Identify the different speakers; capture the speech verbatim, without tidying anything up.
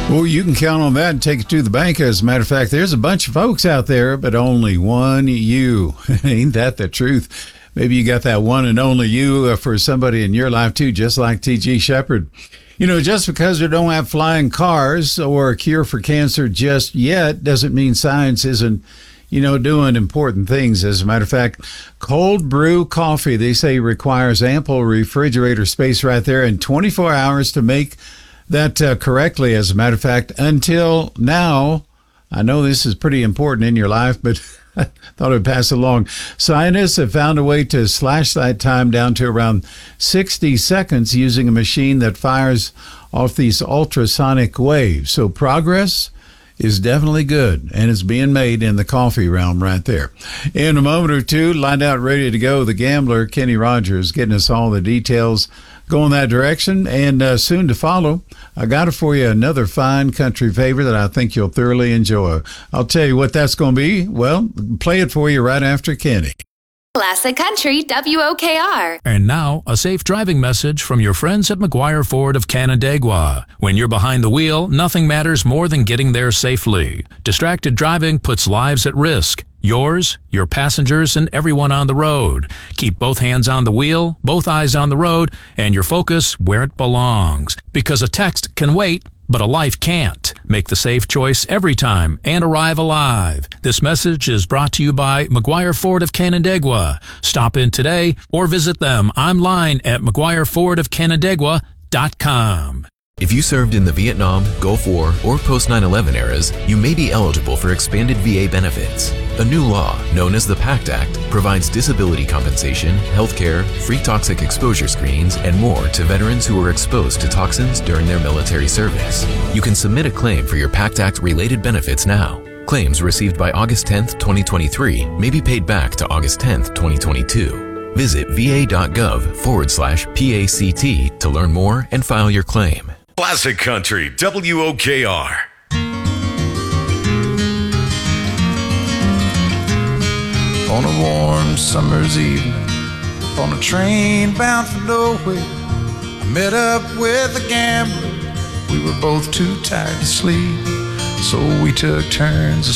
Speaker 1: Well, you can count on that and take it to the bank. As a matter of fact, there's a bunch of folks out there, but only one you. Ain't that the truth? Maybe you got that one and only you uh, for somebody in your life, too, just like T G Shepherd. You know, just because we don't have flying cars or a cure for cancer just yet doesn't mean science isn't, you know, doing important things. As a matter of fact, cold brew coffee, they say, requires ample refrigerator space right there and twenty-four hours to make that uh, correctly. As a matter of fact, until now, I know this is pretty important in your life, but I thought I'd pass it along. Scientists have found a way to slash that time down to around sixty seconds using a machine that fires off these ultrasonic waves. So progress is definitely good, and it's being made in the coffee realm right there. In a moment or two, lined out, ready to go, the gambler, Kenny Rogers, getting us all the details going that direction. And uh, soon to follow, I got it for you, another fine country favorite that I think you'll thoroughly enjoy. I'll tell you what that's going to be. Well, play it for you right after Kenny.
Speaker 2: Classic Country W O K R.
Speaker 3: And now, a safe driving message from your friends at McGuire Ford of Canandaigua. When you're behind the wheel, nothing matters more than getting there safely. Distracted driving puts lives at risk. Yours, your passengers, and everyone on the road. Keep both hands on the wheel, both eyes on the road, and your focus where it belongs. Because a text can wait, but a life can't. Make the safe choice every time and arrive alive. This message is brought to you by McGuire Ford of Canandaigua. Stop in today or visit them online at mcguire ford of canandaigua dot com.
Speaker 4: If you served in the Vietnam, Gulf War, or post nine eleven eras, you may be eligible for expanded V A benefits. A new law, known as the PACT Act, provides disability compensation, health care, free toxic exposure screenings, and more to veterans who were exposed to toxins during their military service. You can submit a claim for your PACT Act-related benefits now. Claims received by August tenth, twenty twenty-three may be paid back to August tenth, twenty twenty-two. Visit va.gov forward slash PACT to learn more and file your claim.
Speaker 5: Classic Country W O K R.
Speaker 6: On a warm summer's evening, on a train bound for nowhere, I met up with a gambler. We were both too tired to sleep, so we took turns